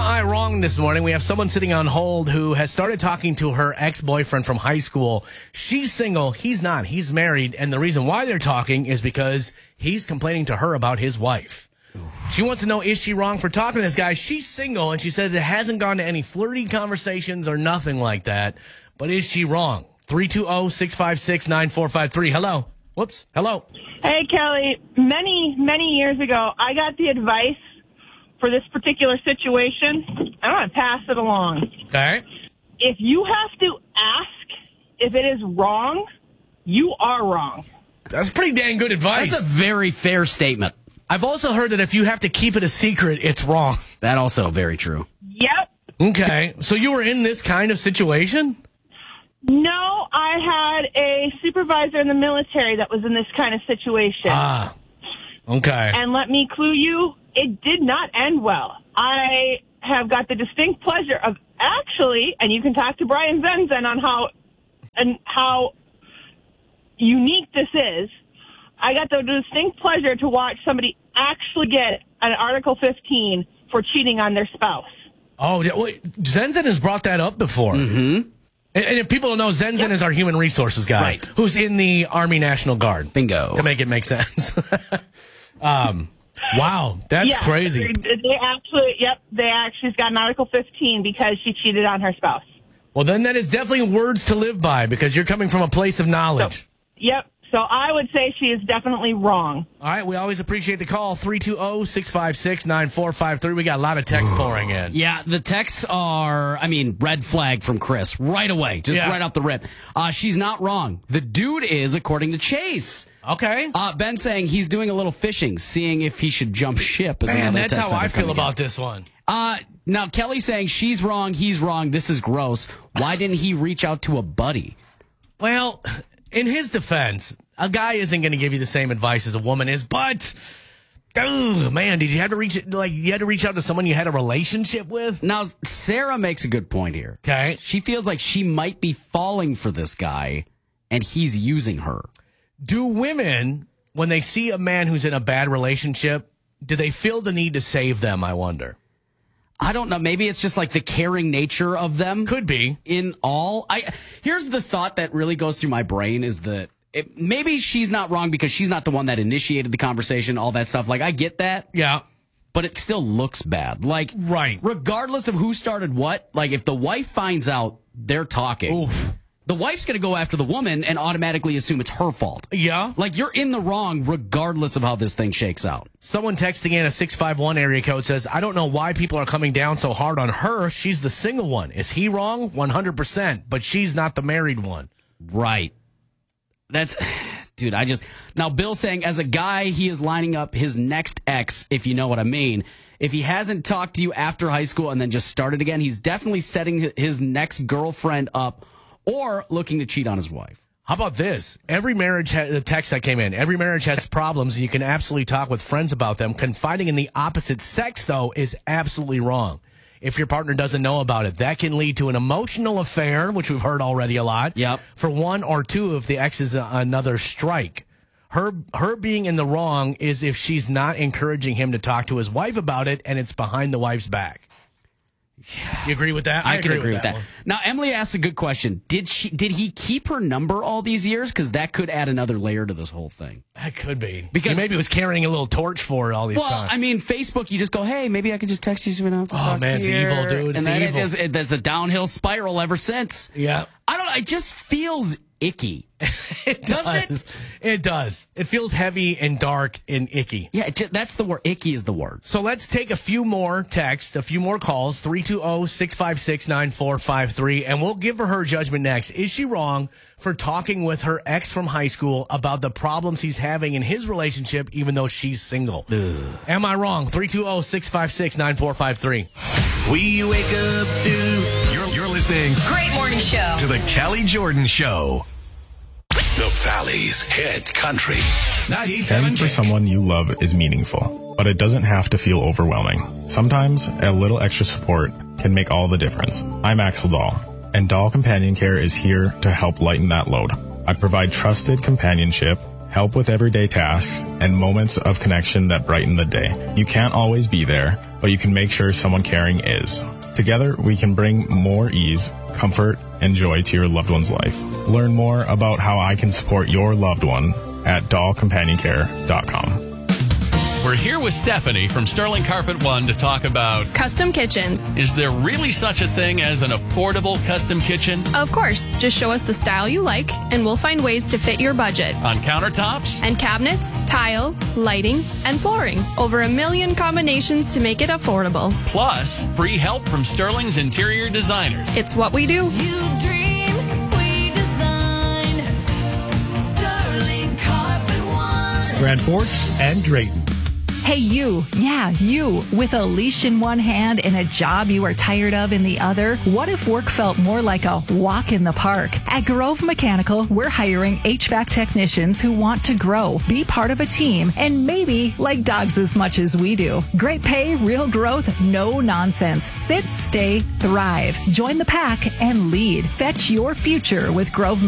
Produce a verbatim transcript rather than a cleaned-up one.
I wrong this morning? We have someone sitting on hold who has started talking to her ex-boyfriend from high school. She's single. He's not. He's married. And the reason why they're talking is because he's complaining to her about his wife. She wants to know, is she wrong for talking to this guy? She's single, and she says it hasn't gone to any flirty conversations or nothing like that. But is she wrong? three two zero, six five six, nine four five three. Hello. Whoops. Hello. Hey, Kelly. Many, many years ago, I got the advice for this particular situation. I want to pass it along. Okay. If you have to ask if it is wrong, you are wrong. That's pretty dang good advice. That's a very fair statement. I've also heard that if you have to keep it a secret, it's wrong. That also very true. Yep. Okay. So you were in this kind of situation? No, I had a supervisor in the military that was in this kind of situation. Ah. Okay. And let me clue you, it did not end well. I have got the distinct pleasure of actually, and you can talk to Brian Zenzen on how and how unique this is. I got the distinct pleasure to watch somebody actually get an Article fifteen for cheating on their spouse. Oh, wait, Zenzen has brought that up before. Mm-hmm. And, and if people don't know, Zenzen Yep. is our human resources guy, Right. who's in the Army National Guard. Bingo. To make it make sense. um, wow, that's Yeah, crazy. They, they actually, yep, they actually's got an Article fifteen because she cheated on her spouse. Well, then that is definitely words to live by because you're coming from a place of knowledge. So, yep. So I would say she is definitely wrong. All right, we always appreciate the call. three two zero, six five six, nine four five three. We got a lot of text pouring in. Yeah, the texts are, I mean, red flag from Chris right away, just Yeah. right off the rip. Uh, she's not wrong. The dude is, according to Chase. Okay. Uh, Ben saying he's doing a little fishing, seeing if he should jump ship. Is Man, another that's text how that I are feel coming about in. this one. Uh, now, Kelly saying she's wrong, he's wrong, this is gross. Why didn't he reach out to a buddy? Well, in his defense, a guy isn't going to give you the same advice as a woman is, but, oh man, did you have to reach like you had to reach out to someone you had a relationship with? Now, Sarah makes a good point here. Okay. She feels like she might be falling for this guy, and he's using her. Do women, when they see a man who's in a bad relationship, do they feel the need to save them, I wonder? I don't know. Maybe it's just like the caring nature of them. Could be. In all, I here's the thought that really goes through my brain is that it, maybe she's not wrong because she's not the one that initiated the conversation, all that stuff. Like, I get that. Yeah. But it still looks bad. Like, Right. regardless of who started what, like if the wife finds out they're talking, Oof. the wife's going to go after the woman and automatically assume it's her fault. Yeah. Like, you're in the wrong regardless of how this thing shakes out. Someone texting in a six five one area code says, I don't know why people are coming down so hard on her. She's the single one. Is he wrong? one hundred percent. But she's not the married one. Right. That's, dude, I just, now Bill saying as a guy, he is lining up his next ex, if you know what I mean. If he hasn't talked to you after high school and then just started again, he's definitely setting his next girlfriend up or looking to cheat on his wife. How about this? Every marriage, ha- the text that came in, every marriage has problems, and you can absolutely talk with friends about them. Confiding in the opposite sex, though, is absolutely wrong. If your partner doesn't know about it, that can lead to an emotional affair, which we've heard already a lot. Yep. For one or two, if the ex is a- another strike. Her her being in the wrong is if she's not encouraging him to talk to his wife about it, and it's behind the wife's back. You agree with that? I, can agree with that. one. Now, Emily asked a good question. Did she? Did he keep her number all these years? Because that could add another layer to this whole thing. That could be. Because- he maybe was carrying a little torch for her all these Well, times. I mean, Facebook, you just go, hey, maybe I could just text you so we don't have to Oh, talk man, it's here. evil, dude. It's and then evil. it just, it, there's a downhill spiral ever since. Yeah. I don't know. It just feels icky. It Doesn't does. It does. It feels heavy and dark and icky. Yeah, it ju- that's the word. Icky is the word. So let's take a few more texts, a few more calls, three two zero, six five six, nine four five three, and we'll give her her judgment next. Is she wrong for talking with her ex from high school about the problems he's having in his relationship, even though she's single? Ugh. Am I wrong? three two zero, six five six, nine four five three. We wake up to... You're, you're listening Great morning show. to the Kelly Jordan Show. The Valley's hit country. ninety-seven Caring for someone you love is meaningful, but it doesn't have to feel overwhelming. Sometimes a little extra support can make all the difference. I'm Axel Dahl, and Dahl Companion Care is here to help lighten that load. I provide trusted companionship, help with everyday tasks, and moments of connection that brighten the day. You can't always be there, but you can make sure someone caring is. Together, we can bring more ease, comfort, and joy to your loved one's life. Learn more about how I can support your loved one at doll companion care dot com. We're here with Stephanie from Sterling Carpet One to talk about custom kitchens. Is there really such a thing as an affordable custom kitchen? Of course. Just show us the style you like, and we'll find ways to fit your budget. On countertops? And cabinets, tile, lighting, and flooring. Over a million combinations to make it affordable. Plus, free help from Sterling's interior designers. It's what we do. You dream, we design. Sterling Carpet One. Grand Forks and Drayton. Hey, you. Yeah, you. With a leash in one hand and a job you are tired of in the other, what if work felt more like a walk in the park? At Grove Mechanical, we're hiring H V A C technicians who want to grow, be part of a team, and maybe like dogs as much as we do. Great pay, real growth, no nonsense. Sit, stay, thrive. Join the pack and lead. Fetch your future with Grove